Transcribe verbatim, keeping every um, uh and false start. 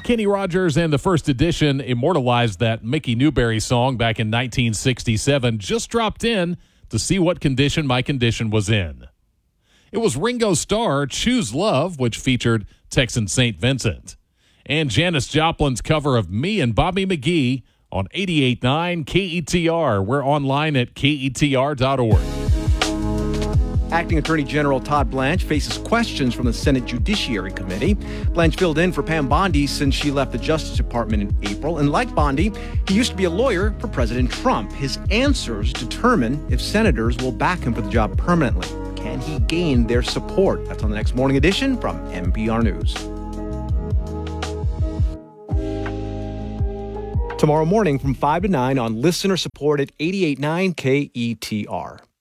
Kenny Rogers and the First Edition immortalized that Mickey Newberry song back in nineteen sixty-seven. Just dropped in to see what condition my condition was in. It was Ringo Starr, Choose Love, which featured Texan Saint Vincent. And Janis Joplin's cover of Me and Bobby McGee on eighty-eight point nine K E T R. We're online at K E T R dot org. Acting Attorney General Todd Blanche faces questions from the Senate Judiciary Committee. Blanche filled in for Pam Bondi since she left the Justice Department in April. And like Bondi, he used to be a lawyer for President Trump. His answers determine if senators will back him for the job permanently. Can he gain their support? That's on the next Morning Edition from N P R News. Tomorrow morning from five to nine on listener-supported eighty-eight point nine K E T R.